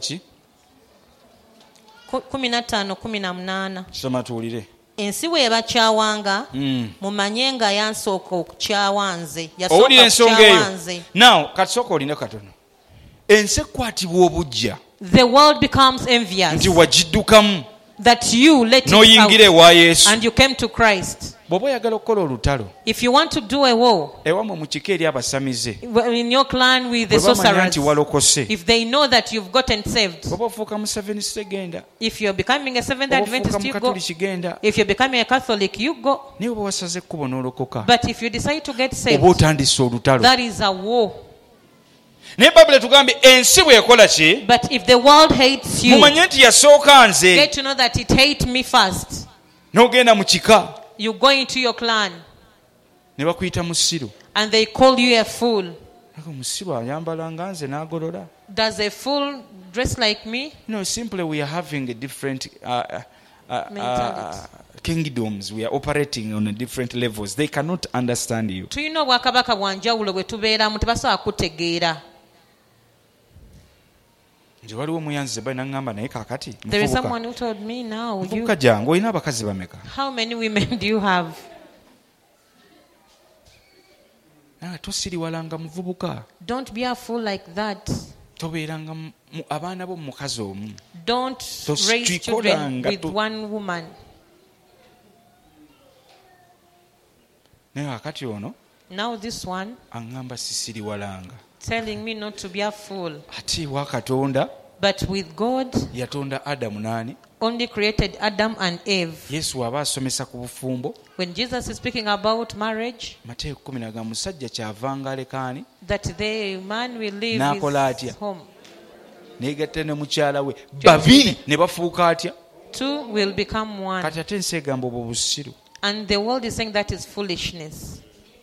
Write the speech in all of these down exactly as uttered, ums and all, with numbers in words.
ki kumi na ttaano kumi na munaana. Soma tuwulire. Ensi bw'ebakyawanga Mm. mumanye nga yansooka okukyawa nze. Owulira Yasooka ensonga kukyawa eyo. nze. Now katisooka olina katono. Ensi ekwatibwa obujja The world becomes envious nti wagiddukamu that you let it n'oyingira out ewa Yesu. and you came to Christ. Bw'oba oyagala okukola olutalo If you want to do a war ewammwe mu kika eri abasamize in your clan with the bwe bamanya sorcerers, nti walokose if they know that you've gotten saved, bw'oba ofuuka mu Seventh genda if you're becoming a Seventh bw'oba ofuuka Adventist, mu you go. Katoliki genda If you're becoming a Catholic, you go. naye oba wasaze ekkubo n'olokoka But if you decide to get saved, oba otandise olutalo. that is a war. Naye Bayibuli etugambye ensi bw'ekola ki But if the world hates you, mumanye nti yasooka nze. get to know that it hates me first. N'ogenda mu kika You go into your clan ne bakuyita musiru. and they call you a fool. Ako musiru ayambala nga nze n'agolola. Does a fool dress like me? No, simply we are having a different uh, uh, uh, Mentality. uh, kingdoms. We are operating on a different levels. They cannot understand you. Tulina obwakabaka bwa njawulo bwe tubeeramu tebasobola kutegeera. Nze waliwo muyanzi bali n'angamba naye kaakati There is muvubuka. someone who told me now, you, Muvubuka jangu olina abakazi bameka? how many women do you have? Ah, tosiriwalanga muvubuka. Don't be a fool like that. Tobeeranga mu- mu- abaana bo mu mukazi omu. Don't Tos- raise children tuikolanga with tu- one woman. Naye kakati ono Now this one aŋŋamba sisiriwalanga. telling me not to be a fool. Ate ewa Katonda But with God, yatonda Adamu n'ani? only created Adam and Eve. Yesu aba asomesa ku bufumbo. When Jesus is speaking about marriage, Mateeka kumi na gamu musajja kyavanga alekaani that the man will leave N'akola his atya? home. neegatta ne mukyala we babiri ne bafuuka atya? Two will become one. Kati ate ensi egamba obwo busiru. And the world is saying that is foolishness.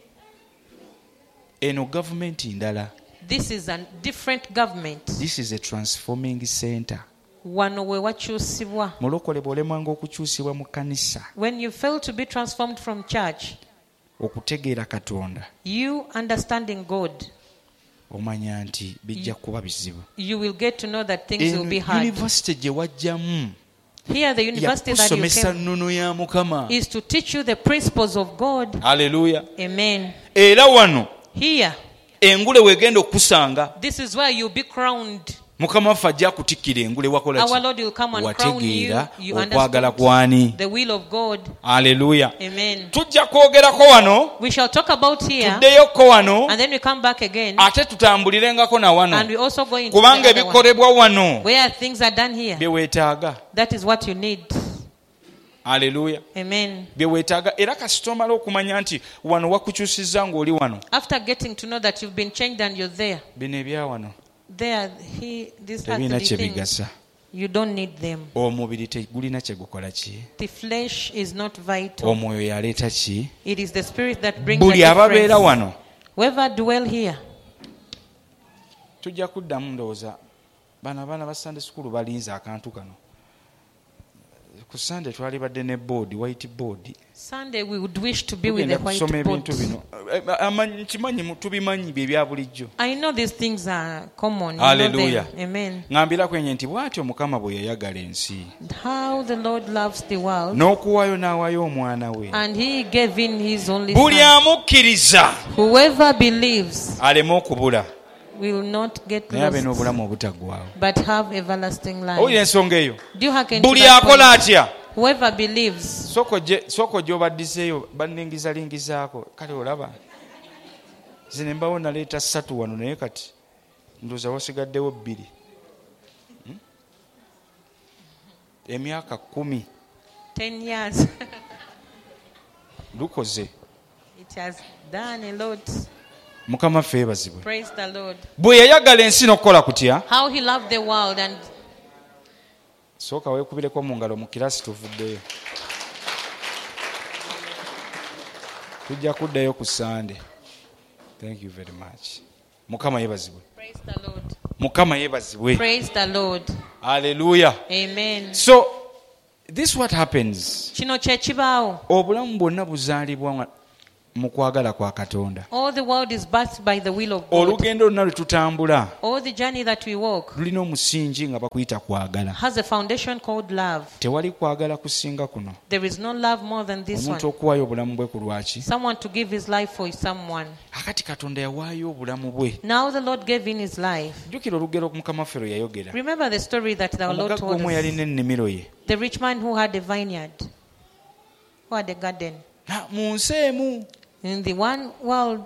Eno gavumenti ndala. This is a different government. This is a transforming center. Wano we wakyusibwa. Mulokole bw'olemwanga okukyusibwa mu kkanisa When you fail to be transformed from church, okutegeera Katonda you understanding God, omanya nti bijja kuba bizibu. you will get to know that things will Eno be hard. yunivasite gye wajjamu Here, the university that you yakusomesa came nnono ya Mukama. is to teach you the principles of God. Haleluya. Amen. Era wano Here, engule weegenda okusanga this is where you'll be crowned. Mukama waffe ajja kutikkira engule wakola Our ki? Lord will come and crown you. Wategeera You okwagala understand kwani. the will of God. Haleluya. Amen. Tujja kwogerako wano We shall talk about here, tuddeyoko wano and then we come back again, ate tutambulirengako na and wano we also go into kubanga the other one, ebikolebwa wano where things are done here. bye weetaaga. That is what you need. Haleluya. Amen. Bye weetaaga era kasita omala okumanya nti wano wakukyusizza ng'oli wano. After getting to know that you've been changed and you're there, Bino ebya wano there, he, these tebiina earthly kye things, bigasa. you don't need them. Omubiri tegulina kye gukola ki? The flesh is not vital. Omwoyo yaleeta ki? It is the spirit that brings the Buli ababeera difference. wano Whoever dwell here, tujja kuddamu ndowooza bano abaana ba Sunday school balinze akantu kano. Ku Sunday twali badde ne board, white board. Sunday we would wish to be with Tugenda the white kusoma board. ebintu bino. Eh, eh, amanyi- Kimanyi mu- tubimanyi bye bya bulijjo. I know these things are common. You know Hallelujah. them. Amen. Ngambira kwenye nti bw'atyo Mukama bwe yayagala ensi. How the Lord loves the world, N'okuwaayo n'awaayo omwana we. and He gave in His only Buli Son. amukkiriza Whoever believes aleme okubula will not get naye abe lost, n'obulamu obutaggwaawo. but have everlasting Owulira life. ensonga eyo? Do you hearken to Buli that akola point? atya? Whoever believes, Soko gye soko gy'obaddizeeyo banningizalingizaako kale olaba nze ne mbawo naleeta ssatu wano naye kati ndowooza wasigaddewo bbiri. Hmm? Emyaka kkumi ten years, lukoze. it has done a lot. Mukama ffe yeebazibwe. Praise the Lord. Bwe yayagala ensi n'okukola kutya? How He loved the world, and Sooka weekubireko mu ngalo mu kiraasi tuvuddeyo. Tujja kuddayo ku Sunday. Thank you very much. Mukama yeebazibwe. praise the Lord. Mukama yeebazibwe. Praise the Lord. Hallelujah. Amen. So this what happens. Kino kye kibaawo. Obulamu bwonna buzaalibwa mu kwagala kwa Katonda. All the world is birthed by the will of God. Olugendo lonna lwe tutambula All the journey that we walk lulina omusingi nga bakuyita kwagala. has a foundation called love. Tewali kwagala kusinga kuno. There is no love more than this Omuntu one. okuwaayo obulamu bwe ku lwaki? Someone to give his life for someone. Akati Katonda yawaayo obulamu bwe. Now the Lord gave in his life. Jjukira olugero Mukama waffe lwe yayogera. Remember the story that our Lord Omugagga told omu us. yalina ennimiro ye. The rich man who had a vineyard, who had a garden. Na mu nsi emu. In the one world.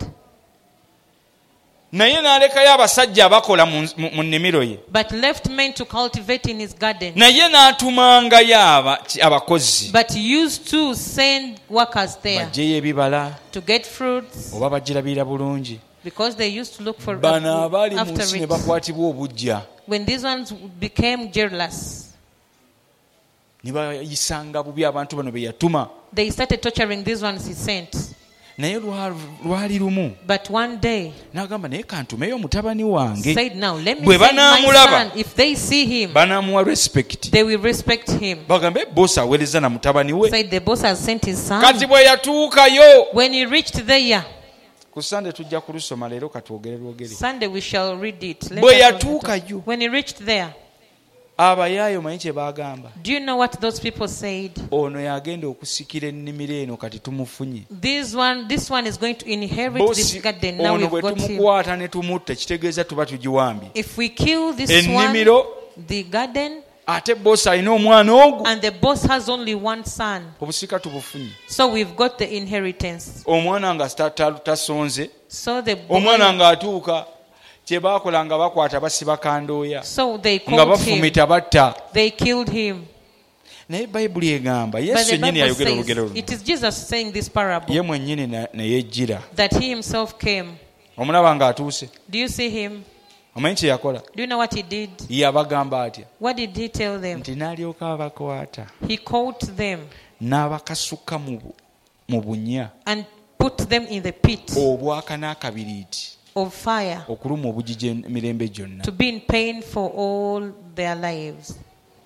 Naye n'alekayo abasajja abakola mu mu nnimiro ye. But left men to cultivate in his garden. Naye n'atumangayo aba- abakozi. But he used to send workers there Baggyeyo ebibala to get fruits oba bagirabira bulungi. because they used to look for Bano abaali mu after nsi ne it. bakwatibwa obujja. When these ones became jealous, Ne bayisanga bubi abantu bano be yatuma. they started torturing these ones he sent. Naye lwa- lwali lumu But one day n'agamba naye kantumeyo mutabani wange. said, now let me Bwe send my banaamulaba, son. If they see him, banaamuwa respect. they will respect him. Bagambe bosi aweereza na mutabani we. Said the boss has sent his son. Kati bwe yatuukayo. When he reached there, Ku Sande tujja kulusoma leero katwogere lwogere. Sunday we shall read it. Let Bwe us read it. yatuukayo. When he reached there, Abayaayo manyi kye baagamba. do you know what those people said? Ono yagenda okusikira ennimiro eno kati tumufunye. This one, this one is going to inherit this Bosi garden. Now ono we've bwe got him. tumukwata ne tumutta kitegeeza tuba tugiwambye. If we kill this Ennimiro, one, the garden, ate bosi alina omwana ogwo. and the boss has only one son, Obusika tubufunye. so we've got the inheritance. Omwana nga ta- ta- tasonze. So the boy, Omwana ng'atuuka kye baakola nga bakwata basiba kandooya. so they Nga called him. bafumita batta. They killed him. Naye Bayibuli egamba But Yesu the yennyini Bible yayogera olugero says, luno. it is Jesus saying this parable, Ye mwennyini na- ne yejjira. that he himself came. Omulaba ng'atuuse. Do you see him? Omanyi kye yakola? Do you know what he did? Yabagamba atya? What did he tell them? Nti n'alyoka abakwata. He caught them N'abakasuka mu bu- mu bunnya and put them in the pit obwaka n'akabiriiti of fire okuluma obugigi emirembe gyonna. to be in pain for all their lives.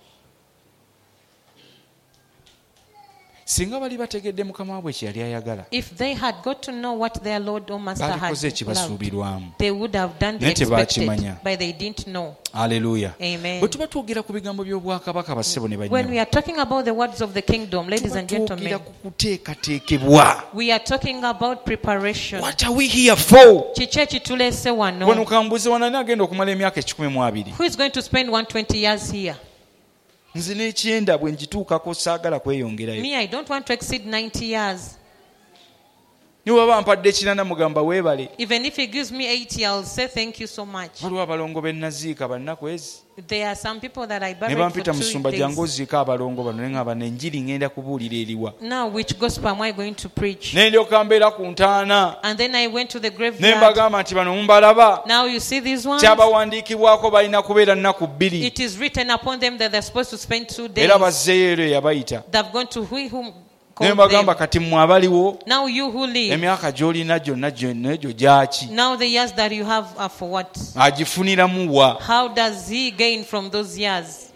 Singa bali bategedde Mukama waabwe kye yali ayagala, If they had got to know what their Lord or Master had balikoze loved, ekibasuubirwamu. they would have done the Naye expected, tebaakimanya. but they didn't know. Aleluya. Amen. Bwe tuba twogera ku bigambo by'obwakabaka bassebo ne When bannyabo, we are talking about the words of the kingdom, ladies tuba and twogera gentlemen, ku kuteekateekebwa. we are talking about preparation. What are we here for? Kiki ekituleese Wano wano? kambuze wanani agenda okumala emyaka ekikumi mu abiri. Who is going to spend one hundred twenty years here? Nze n'ekyenda bwe ngituukako saagala kweyongerayo. Me, I don't want to exceed ninety years. Ne bw'aba mpadde kinana mugamba weebale. Even if he gives me eighty, I'll say thank you so much. Waliwo abalongo be naziika bannaku ezi. There are some people that I Ne buried for bampita two musumba jangu days. oziika abalongo bano ne ngamba n'enjiri ngenda kubuulira eriwa. Now, which gospel am I going to preach? Ne ndyoka mbeera ku ntaana. And then I went to the Ne graveyard. mbagamba nti bano mumbalaba. Now you see these ones? Kyabawandiikibwako balina kubeera nnaku bbiri. It is written upon them that they're supposed to spend two days. Era bazzeeyo ero eyabayita. They've gone to who whom Ne called mbagamba them. kati mmwe abaliwo Now you who live, emyaka gy'olina gyonna gyonna egyo gyaki? now the years that you have are for what? Agifuniramu wa? How does he gain from those years?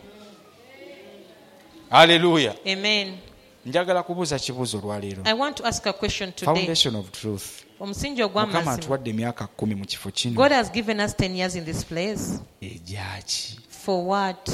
Haleluya. Amen. Njagala kubuuza kibuuzo olwaleero. I want to ask a question today. Foundation of truth. Omusingi Mukama ogw'amazima. atuwadde emyaka kkumi mu kifo kino. God has given us ten years in this place. Egyaki? For what?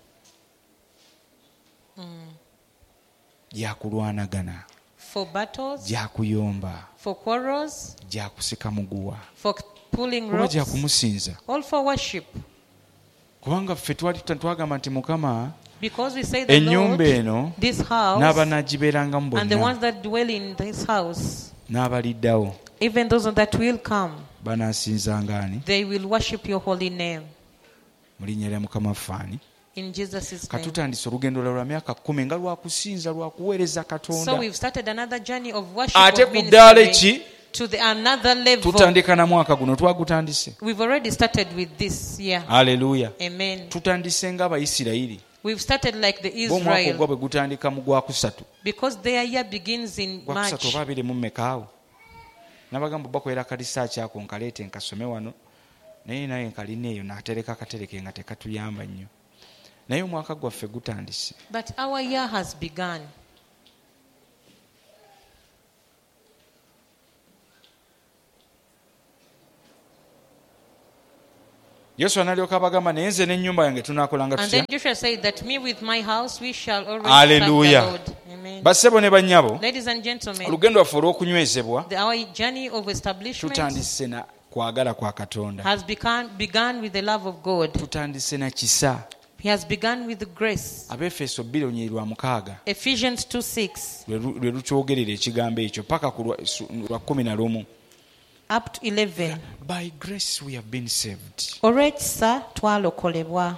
Gyakulwanagana, For battles? gyakuyomba, For quarrels? gyakusika muguwa, For pulling oba ropes? gyakumusinza. All for worship. Kubanga ffe twali twagamba nti Mukama Because we say the ennyumba Lord, eno this house, n'abanaagibeerangamu and the bonna ones that dwell in this house, n'abaliddawo even those that will come, banaasinzanga ani? they will worship your holy name. Mu linnya lya Mukama ffaani. In Jesus' name. Katutandise olugendo lwa myaka kkumi nga lwakusinza lwakuweereza So Katonda. we've started another journey of worship, Ate of ku ddaala ministering ki to the another level. tutandika na mwaka guno twagutandise. We've already started with this year. Haleluya. Amen. Tutandise ng'Abayisirayiri. We've started like the Bo omwaka ogwa Israel, bwe gutandika mu gwakusatu. because their year begins in Gwakusatu March. oba abiri mu mmekaawo. Nabagamba bakolera kalisaaki ako nkaleete nkasome wano. Naye naye nkalina eyo n'atereka akatereke nga tekatuyamba nnyo. Naye omwaka gwaffe gutandise. But our year has begun. Yoswa n'alyoka abagamba naye nze n'ennyumba yange tunaakolanga And tutya. then Joshua said that me with my house we shall always Hallelujah. serve the Lord. Amen. Bassebo ne bannyabo, Ladies and gentlemen, olugendo lwaffe olw'okunywezebwa the, our journey of establishment tutandise na kwagala kwa Katonda. has begun, begun with the love of God. Tutandise na kisa. He has begun with the grace. Abefeso bbiri onyeri lwa mukaaga Ephesians two six lwe lu- lwe lukyogerera ekigambo ekyo paka ku lwa- su- lwa kumi na lumu. up to eleven. By grace we have been saved Olw'ekisa twalokolebwa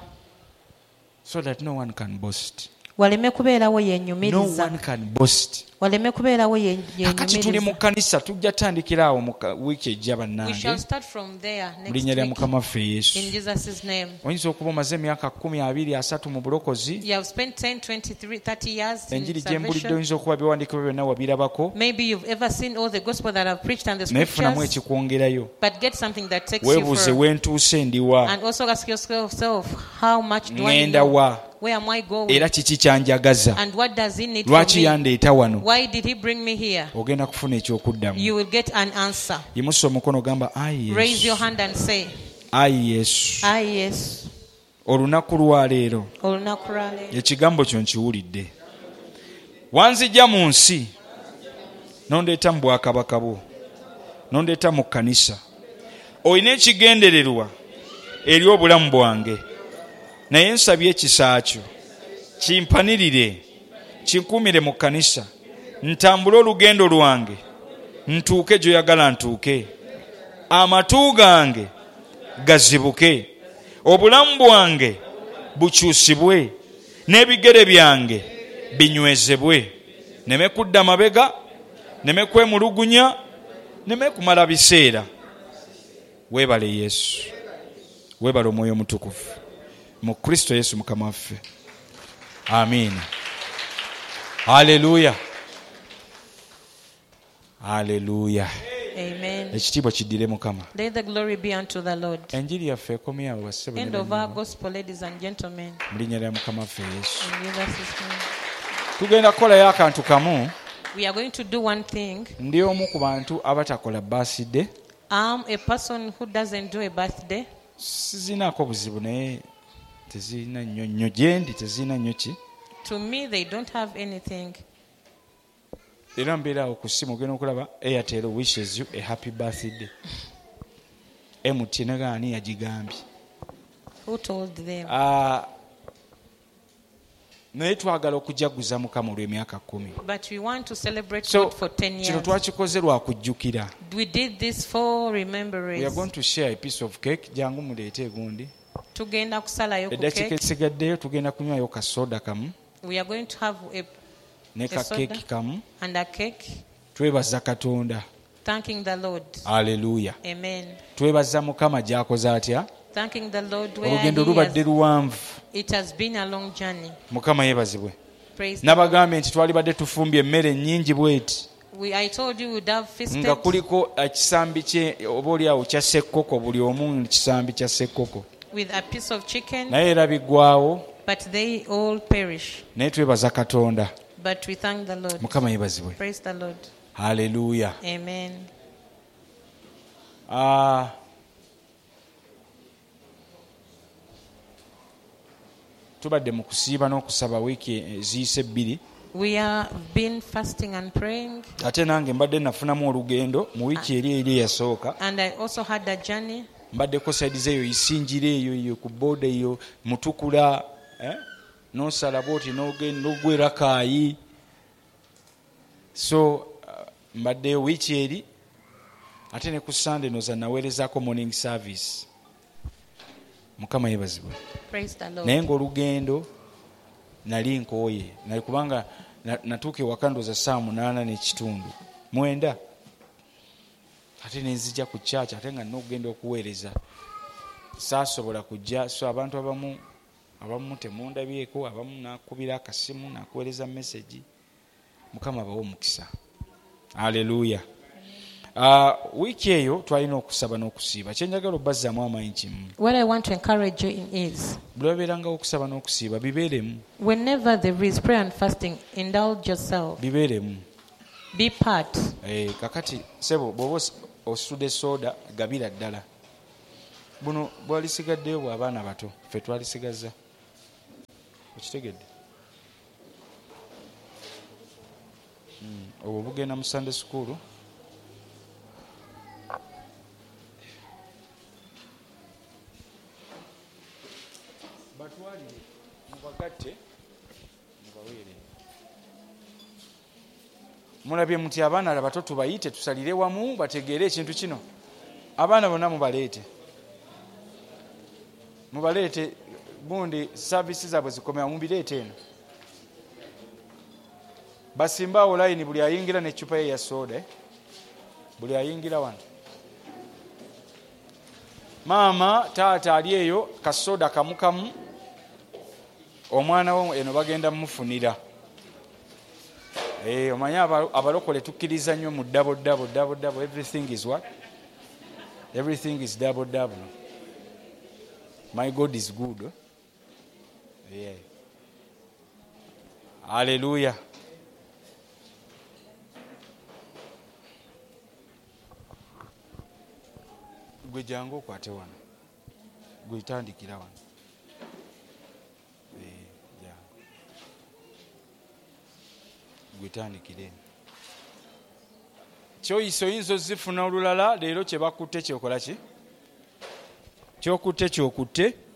so that no one can boast. waleme kubeerawo No yeenyumiriza one can boast. waleme kubeerawo ye- Akati tuli mu yeenyumiriza. kkanisa tujja tandikira awo mu ka- wiiki ejja We shall bannange start from there mu next linnya lya week mukama waffe Yesu. in Jesus' name. Oyinza okuba omaze emyaka kumi abiri asatu mu bulokozi, You have spent ten, twenty-three, thirty years in enjiri gye mbulidde salvation. oyinza okuba biwandiikibwa byonna wabirabako, Maybe you've ever seen all the gospel that I've preached and the naye funamu scriptures, ekikwongerayo. but get something that takes you Weebuuze further. wentuuse ndiwa, And also ask yourself, how much do I ŋŋenda know? wa, Where am I going? era kiki kyanjagaza, And what does he need lwaki from me? yandeeta wano. Why did he bring me here? Ogenda kufuna ekyokuddamu. You will get an answer. Yimusa omukono gamba ayi Raise your Yesu, hand and say, ayi Yesu. Ah, yes. Olunaku lwa leero Olunaku lwa leero. ekigambo kyo nkiwulidde. Wanzijja mu nsi nondeeta mu bwakabaka bwo, nondeeta mu kkanisa. Olina ekigendererwa eri obulamu bwange, naye nsabye ekisa kyo kimpanirire, kinkuumire mu kkanisa, ntambule olugendo lwange, ntuuke gy'oyagala ntuuke, amatu gange gazibuke, obulamu bwange bukyusibwe, n'ebigere byange binywezebwe, neme kudda mabega, neme kwemulugunya, neme kumala biseera. Weebale Yesu, weebale Omwoyo Omutukuvu mu Kristo Yesu Mukama waffe. Amiina. Haleluya, haleluya. Amen. Ekitiibwa kiddire Mukama. Let the glory be unto the Lord. Enjiri yaffe ekomye awo bassebo ne End of our bannyabo. gospel, ladies and gentlemen. Mu linnya lya Mukama waffe Yesu. In Jesus' name. Tugenda kukolayo akantu kamu. We are going to do one thing. Ndi omu ku bantu abatakola birthday. I'm a person who doesn't do a birthday. Sizinaako buzibu naye tezirina nnyo nnyo gye ndi tezirina nnyo ki. To me, they don't have anything. Era mbeera awo ku ssimu ogenda okulaba Airtel wishes you a happy birthday. M T N gaani yagigambye. Who told them? Ah, naye twagala okujaguza Mukama olw'emyaka kumi. But we want to celebrate So God for ten kino years. twakikoze lwa kujjukira. We did this for We are remembrance. going to share a piece of cake. Jangu muleete egundi. Tugenda kusalayo ku Eddakiika cake. esigaddeyo tugenda kunywayo ka soda kamu We are going to have a, ne ka A soda. keeki kamu. and a cake, Twebaza Katonda. thanking the Lord. Haleluya. Amen. Twebaza Mukama gy'akoze atya. Thanking the Lord where Olugendo he lubadde has, luwanvu. it has been a long journey. Mukama yeebazibwe. Praise the Lord. Nabagambye nti twalibadde tufumbye emmere nnyingi bweti We, I told you we'd have feasted nga kuliko ekisambi kye oba oliawo kya ssekkoko, buli omu kisambi kya ssekkoko, with a piece of chicken, naye era biggwawo. but they all perish. Naye twebaza Katonda. But we thank the Lord. Mukama yeebazibwe. Praise the Lord. Haleluya. Amen. Ah, tubadde mu kusiiba n'okusaba wiiki eziyise ebbiri, We have been fasting and praying, ate nange mbadde nafunamu olugendo mu wiiki eri eri eyasooka. and I also had a journey. Mbaddeko sayidize eyo isinjira eyo eyo ku booda eyo mutukula, eh? N'osala bwoti n'ogenda n'ogwera kaayi. So uh, mbaddeyo wiiki eri, ate ne ku Sunday noza naweerezaako morning service. Mukama yeebazibwe. Praise the Lord. Naye ng'olugendo nali nkooye, nali kubanga na- natuuka ewaka ndooza saa munaana n'ekitundu mwenda, ate ne nzija ku kyaki ate nga n'okugenda okuweereza saasobola kujja. So abantu abamu abamu temundabyeko, abamu nakubira akasimu nakuweereza message. Mukama abawe omukisa. Haleluya. Uh, wiiki eyo twalina okusaba n'okusiiba. Kyenjagala obbazaamu amaanyi kimu. What I want to encourage you in is, Bwe babeerangawo okusaba n'okusiiba bibeeremu, whenever there is prayer and fasting, indulge yourself. bibeeremu. Be part. Eh, kakati sebo bw'oba os- osudde soda gabira ddala. buno bwalisigaddeyo bw'abaana bato ffe twalisigaza okitegedde obwo bugenda mu Sunday school batwalire mubagatte mubaweere. Mulabye muti abaana abato tubayite tusalire wamu bategeere ekintu kino. Abaana bonna mubaleete mubaleete bundi saavisi zaabwe zikomera mubireete eno basimbaawo layini buli ayingira n'eccupa ye ya soda buli ayingira wano. Maama taata ali eyo kasoda kamukamu omwana wo eno bagenda mumufunira. Eh omanye abalokole tukkiriza nnyo mu double double double double everything is what everything is double double. My God is good. Yeah. Hallelujah. Gwe jangu okwate wano gwe tandikira wano. Eh jangu gwe tandikire kyoyiso yinzo zifuna olulala leero kye bakutte kyokola ki kyokutte kyokutte